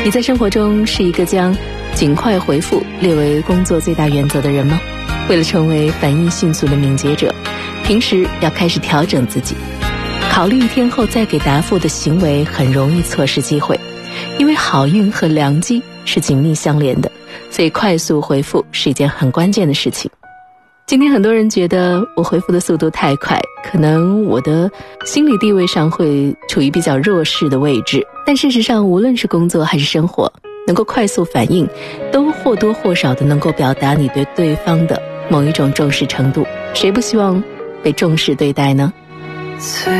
你在生活中是一个将尽快回复列为工作最大原则的人吗？为了成为反应迅速的敏捷者，平时要开始调整自己。考虑1天后再给答复的行为很容易错失机会，因为好运和良机是紧密相连的，所以快速回复是一件很关键的事情。今天很多人觉得我回复的速度太快，可能我的心理地位上会处于比较弱势的位置，但事实上无论是工作还是生活，能够快速反应都或多或少的能够表达你对对方的某一种重视程度。谁不希望被重视对待呢？